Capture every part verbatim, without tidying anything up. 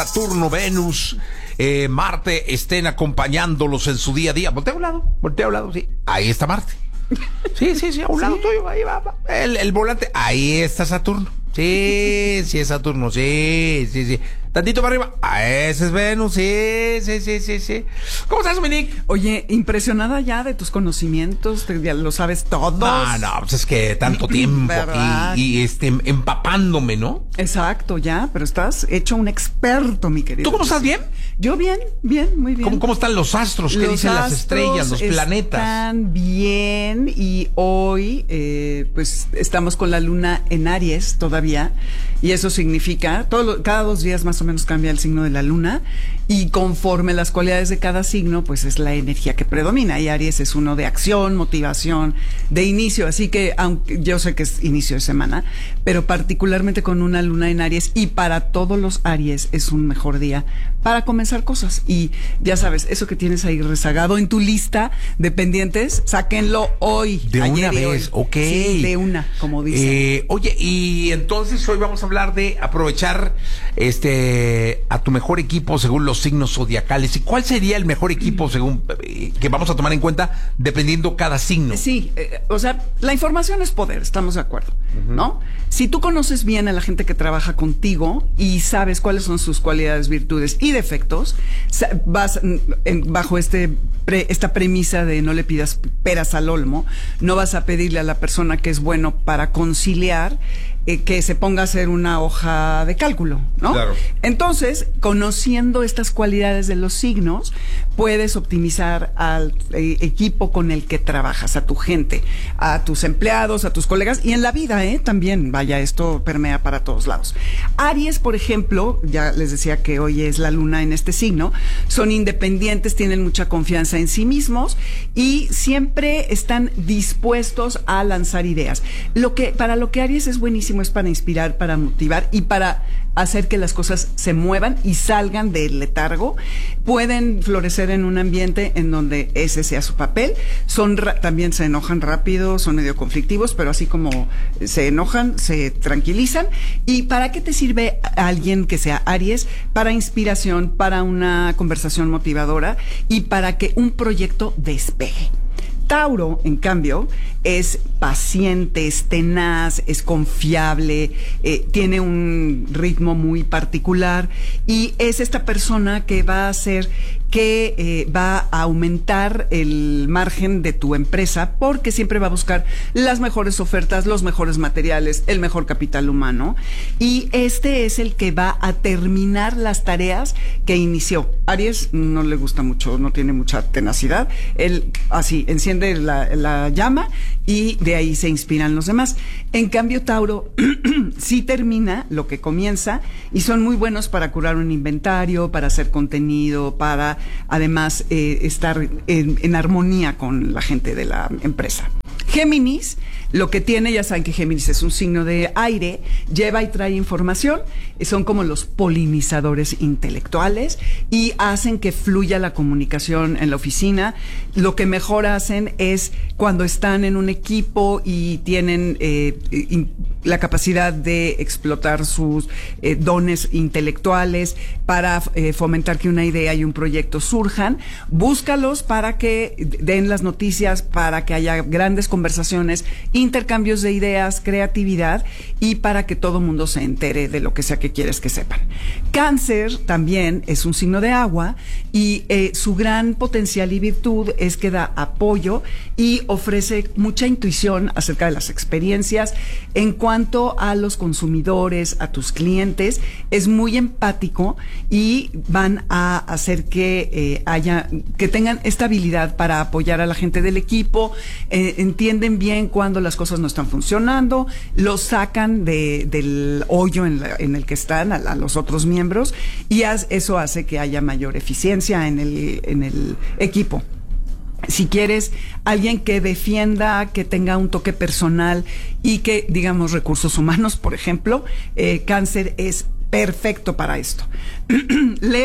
Saturno, Venus, eh, Marte estén acompañándolos en su día a día. Voltea a un lado, voltea a un lado, sí. Ahí está Marte. Sí, sí, sí, a un lado ¿Sí? tuyo, ahí va, va. El, el volante, ahí está Saturno. Sí, sí es Saturno, sí, sí, sí. Tantito para arriba, ah, ese es Venus, sí, sí, sí, sí, sí. ¿Cómo estás, Dominique? Oye, impresionada ya de tus conocimientos, te- ya lo sabes todos. No, no, pues es que tanto tiempo ¿Verdad? y, y este, empapándome, ¿no? Exacto, ya, pero estás hecho un experto, mi querido. ¿Tú cómo estás, bien? Yo bien, bien, muy bien. ¿Cómo, cómo están los astros? ¿Qué Los dicen las astros estrellas, los planetas? Están bien y hoy eh, pues estamos con la luna en Aries todavía y eso significa, todo lo- cada dos días más o menos cambia el signo de la luna y conforme las cualidades de cada signo pues es la energía que predomina y Aries es uno de acción, motivación, de inicio, así que aunque yo sé que es inicio de semana, pero particularmente con una luna en Aries y para todos los Aries es un mejor día para comenzar cosas y ya sabes, eso que tienes ahí rezagado en tu lista de pendientes, sáquenlo hoy. De ayer una y vez, hoy. ok. Sí, de una, como dicen. Eh, oye, y entonces hoy vamos a hablar de aprovechar este a tu mejor equipo según los signos zodiacales. ¿Y cuál sería el mejor equipo según eh, que vamos a tomar en cuenta dependiendo cada signo? Sí, eh, o sea, la información es poder, estamos de acuerdo, uh-huh. ¿no? Si tú conoces bien a la gente que trabaja contigo y sabes cuáles son sus cualidades, virtudes y defectos, sa- vas en, bajo este pre, esta premisa de no le pidas peras al olmo, no vas a pedirle a la persona que es bueno para conciliar eh, que se ponga a hacer una hoja de cálculo, ¿no? Claro. Entonces, conociendo estas cualidades de los signos, puedes optimizar al eh, equipo con el que trabajas, a tu gente, a tus empleados, a tus colegas y en la vida, ¿eh? También, vaya, esto permea para todos lados. Aries, por ejemplo, ya les decía que hoy es la luna en este signo, son independientes, tienen mucha confianza en sí mismos y siempre están dispuestos a lanzar ideas. Lo que, para lo que Aries es buenísimo es para inspirar, para motivar y para hacer que las cosas se muevan y salgan del letargo. Pueden florecer en un ambiente en donde ese sea su papel. Son ra- también se enojan rápido, son medio conflictivos, pero así como se enojan, se tranquilizan. ¿Y para qué te sirve alguien que sea Aries? Para inspiración, para una conversación motivadora y para que un proyecto despegue. Tauro, en cambio, es paciente, es tenaz, es confiable, eh, tiene un ritmo muy particular y es esta persona que va a hacer que eh, va a aumentar el margen de tu empresa porque siempre va a buscar las mejores ofertas, los mejores materiales, el mejor capital humano y este es el que va a terminar las tareas que inició. Aries no le gusta mucho, no tiene mucha tenacidad, él así enciende la, la llama y de ahí se inspiran los demás. En cambio, Tauro sí termina lo que comienza y son muy buenos para curar un inventario, para hacer contenido, para además eh, estar en, en armonía con la gente de la empresa. Géminis, lo que tiene, ya saben que Géminis es un signo de aire, lleva y trae información, son como los polinizadores intelectuales y hacen que fluya la comunicación en la oficina. Lo que mejor hacen es cuando están en un equipo y tienen eh, in, la capacidad de explotar sus eh, dones intelectuales para eh, fomentar que una idea y un proyecto surjan, búscalos para que den las noticias, para que haya grandes conversaciones, intercambios de ideas, creatividad y para que todo mundo se entere de lo que sea que quieres que sepan. Cáncer también es un signo de agua y eh, su gran potencial y virtud es que da apoyo y ofrece mucha intuición acerca de las experiencias en cuanto a los consumidores, a tus clientes, es muy empático y van a hacer que eh, haya, que tengan esta habilidad para apoyar a la gente del equipo, eh, entienden bien cuando las cosas no están funcionando, los sacan de, del hoyo en, la, en el que están a, a los otros miembros y as, eso hace que haya mayor eficiencia en el, en el equipo. Si quieres alguien que defienda, que tenga un toque personal y que, digamos, recursos humanos, por ejemplo, eh, Cáncer es perfecto para esto. Leo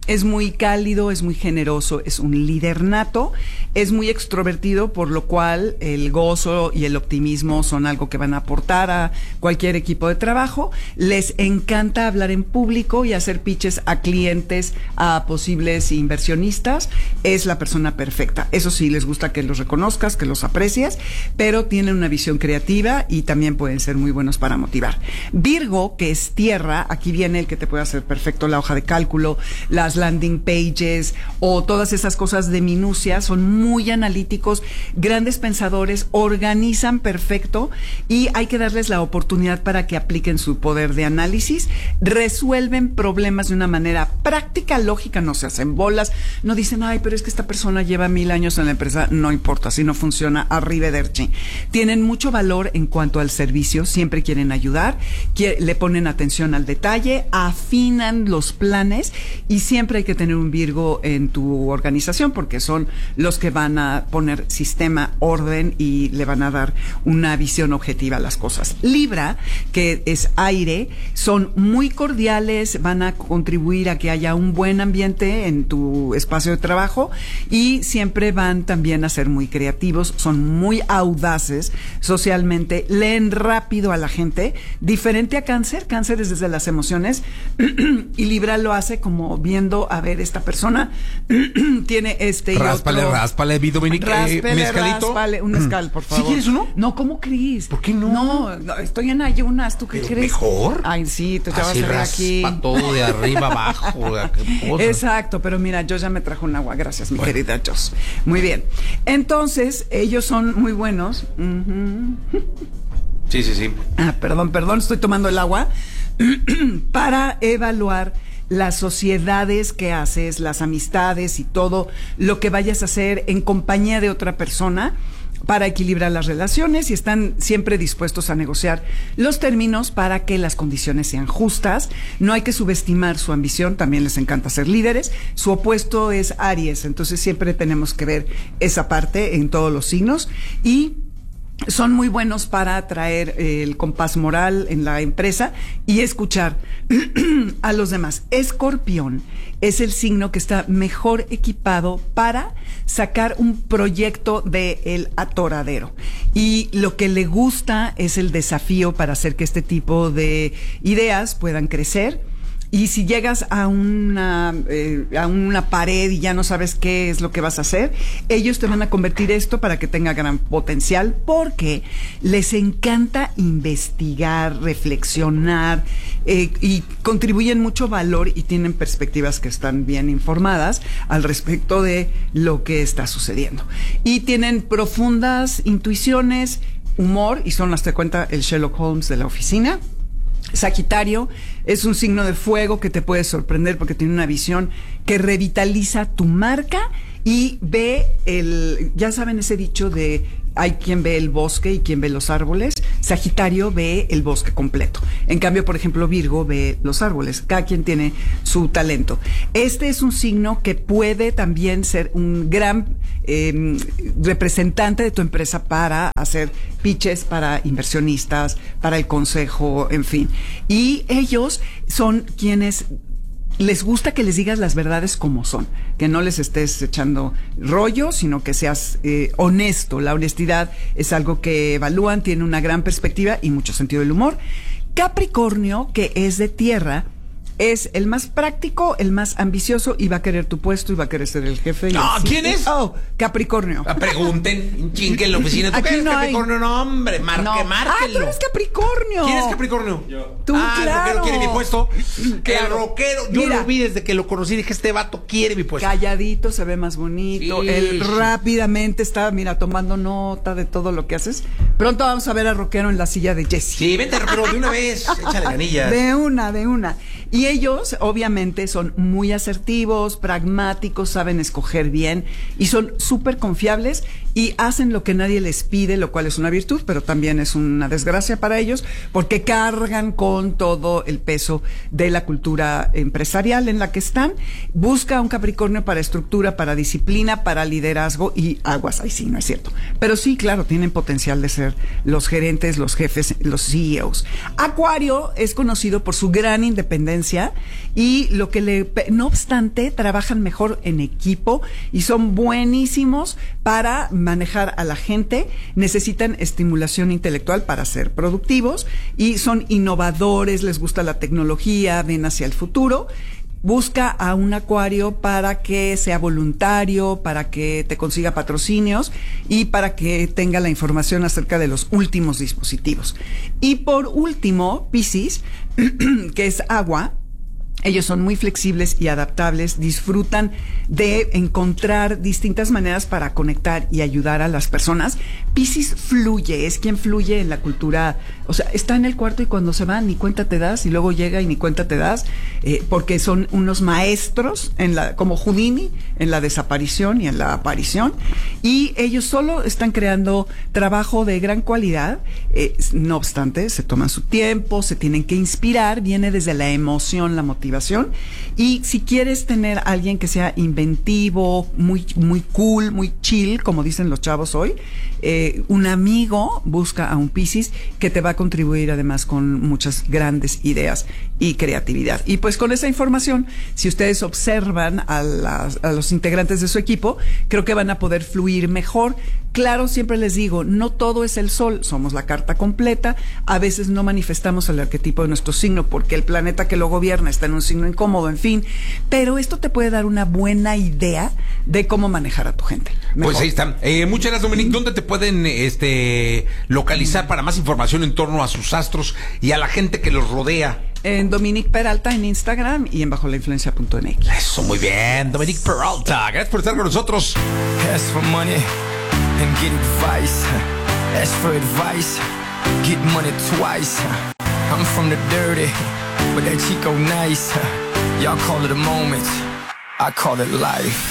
Es muy cálido, es muy generoso, es un líder nato, es muy extrovertido, por lo cual el gozo y el optimismo son algo que van a aportar a cualquier equipo de trabajo. Les encanta hablar en público y hacer pitches a clientes, a posibles inversionistas. Es la persona perfecta. Eso sí, les gusta que los reconozcas, que los aprecies, pero tienen una visión creativa y también pueden ser muy buenos para motivar. Virgo, que es tierra, aquí viene el que te puede hacer perfecto la hoja de cálculo, las landing pages o todas esas cosas de minucia, son muy analíticos, grandes pensadores, organizan perfecto y hay que darles la oportunidad para que apliquen su poder de análisis, resuelven problemas de una manera práctica, lógica, no se hacen bolas, no dicen, ay, pero es que esta persona lleva mil años en la empresa, no importa, si no funciona, arrivederci. Tienen mucho valor en cuanto al servicio, siempre quieren ayudar, le ponen atención al detalle, afinan los planes y siempre Siempre hay que tener un Virgo en tu organización porque son los que van a poner sistema, orden y le van a dar una visión objetiva a las cosas. Libra, que es aire, son muy cordiales, van a contribuir a que haya un buen ambiente en tu espacio de trabajo y siempre van también a ser muy creativos, son muy audaces socialmente, leen rápido a la gente, diferente a Cáncer. Cáncer es desde las emociones y Libra lo hace como viendo a ver, esta persona tiene este y ráspale, otro. Ráspale, mi Dominique, ráspale, mezcalito. Ráspale, un mezcal, por favor. ¿Sí quieres uno? No, ¿cómo crees? ¿Por qué no? No, no estoy en ayunas, ¿tú qué ¿Pero crees? mejor? Ay, sí, te, te vas a Así ver aquí. raspa todo de arriba abajo. Qué cosa. Exacto, pero mira, yo ya me trajo un agua, gracias, mi bueno. querida Jos. Muy bien. Entonces, ellos son muy buenos. Uh-huh. Sí, sí, sí. Ah, perdón, perdón, estoy tomando el agua. Para evaluar las sociedades que haces, las amistades y todo lo que vayas a hacer en compañía de otra persona para equilibrar las relaciones y están siempre dispuestos a negociar los términos para que las condiciones sean justas. No hay que subestimar su ambición, también les encanta ser líderes. Su opuesto es Aries, entonces siempre tenemos que ver esa parte en todos los signos y son muy buenos para traer eh, el compás moral en la empresa y escuchar a los demás. Escorpión es el signo que está mejor equipado para sacar un proyecto de el atoradero. Y lo que le gusta es el desafío para hacer que este tipo de ideas puedan crecer. Y si llegas a una, eh, a una pared y ya no sabes qué es lo que vas a hacer, ellos te van a convertir esto para que tenga gran potencial porque les encanta investigar, reflexionar eh, y contribuyen mucho valor y tienen perspectivas que están bien informadas al respecto de lo que está sucediendo. Y tienen profundas intuiciones, humor y son, las te cuenta, el Sherlock Holmes de la oficina. Sagitario es un signo de fuego que te puede sorprender porque tiene una visión que revitaliza tu marca y ve el, ya saben ese dicho de hay quien ve el bosque y quien ve los árboles. Sagitario ve el bosque completo. En cambio, por ejemplo, Virgo ve los árboles. Cada quien tiene su talento. Este es un signo que puede también ser un gran eh, representante de tu empresa para hacer pitches para inversionistas, para el consejo, en fin. Y ellos son quienes les gusta que les digas las verdades como son, que no les estés echando rollo, sino que seas eh, honesto. La honestidad es algo que evalúan, tiene una gran perspectiva y mucho sentido del humor. Capricornio, que es de tierra, es el más práctico, el más ambicioso y va a querer tu puesto y va a querer ser el jefe. Y No, el ¿quién es? Oh, Capricornio. Pregunten, chinque en la oficina. ¿Tú Aquí qué eres no hay. Capricornio? No, hombre, marque, No. márquenlo. Ah, tú eres Capricornio. ¿Quién es Capricornio? Yo. Tú, ah, claro. el rockero quiere mi puesto. Claro. El rockero, yo Mira. lo vi desde que lo conocí, dije, este vato quiere mi puesto. Calladito, se ve más bonito. Sí, Él sí. rápidamente está, mira, tomando nota de todo lo que haces. Pronto vamos a ver a Rockero en la silla de Jesse. Sí, vente, pero de una vez, échale ganillas. De una, de una. Y ellos, obviamente, son muy asertivos, pragmáticos, saben escoger bien y son súper confiables y hacen lo que nadie les pide, lo cual es una virtud, pero también es una desgracia para ellos porque cargan con todo el peso de la cultura empresarial en la que están. Busca un Capricornio para estructura, para disciplina, para liderazgo y aguas, ahí sí, no es cierto. Pero sí, claro, tienen potencial de ser los gerentes, los jefes, los C E Os. Acuario es conocido por su gran independencia experiencia y lo que le, no obstante, trabajan mejor en equipo y son buenísimos para manejar a la gente. Necesitan estimulación intelectual para ser productivos y son innovadores, les gusta la tecnología, ven hacia el futuro. Busca a un acuario para que sea voluntario, para que te consiga patrocinios y para que tenga la información acerca de los últimos dispositivos. Y por último, Piscis, que es agua. Ellos son muy flexibles y adaptables, disfrutan de encontrar distintas maneras para conectar y ayudar a las personas. Piscis fluye, es quien fluye en la cultura, o sea, está en el cuarto y cuando se va ni cuenta te das y luego llega y ni cuenta te das, eh, porque son unos maestros, en la, como Houdini, en la desaparición y en la aparición, y ellos solo están creando trabajo de gran cualidad, eh, no obstante, se toman su tiempo, se tienen que inspirar, viene desde la emoción, la motivación. Y si quieres tener a alguien que sea inventivo, muy, muy cool, muy chill, como dicen los chavos hoy, eh, un amigo, busca a un Piscis que te va a contribuir además con muchas grandes ideas y creatividad. Y pues con esa información, si ustedes observan a, las, a los integrantes de su equipo, creo que van a poder fluir mejor. Claro, siempre les digo, no todo es el sol, somos la carta completa, a veces no manifestamos el arquetipo de nuestro signo porque el planeta que lo gobierna está en un signo incómodo, en fin, pero esto te puede dar una buena idea de cómo manejar a tu gente. Mejor. Pues ahí está. Eh, muchas gracias, Dominique. ¿Dónde te pueden este, localizar para más información en torno a sus astros y a la gente que los rodea? En Dominique Peralta en Instagram y en bajo la influencia punto m x. Eso, muy bien. Dominique Peralta, gracias por estar con nosotros. Ask for money and get advice. Ask for advice, get money twice. I'm from the dirty, but that Chico nice. Y'all call it a moment, I call it life.